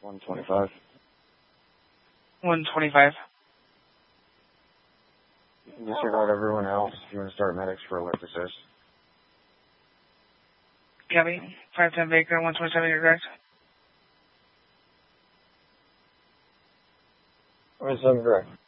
125. 125. Disregard everyone else if you want to start medics for alert assist. Copy. 510 Baker, 127, you're correct. 127 correct.